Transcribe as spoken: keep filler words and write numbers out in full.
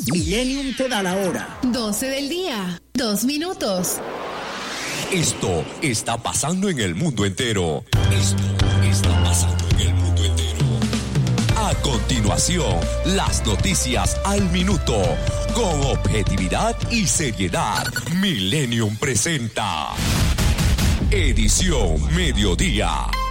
Millennium te da la hora. doce del día, dos minutos. Esto está pasando en el mundo entero. Esto está pasando en el mundo entero. A continuación, las noticias al minuto. Con objetividad y seriedad, Millennium presenta Edición Mediodía.